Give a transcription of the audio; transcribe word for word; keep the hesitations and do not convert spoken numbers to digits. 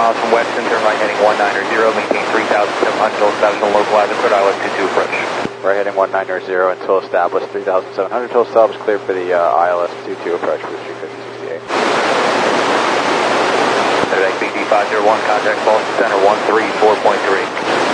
miles from Weston, turn right heading one nine zero, maintain three thousand seven hundred until established on local Island, Rhode Island two two approach. Right heading one nine zero until established, three thousand seven hundred until established, clear for the uh, I L S two two approach for the three fifty sixty-eight. X B D five zero one, contact Boston Center one three four point three.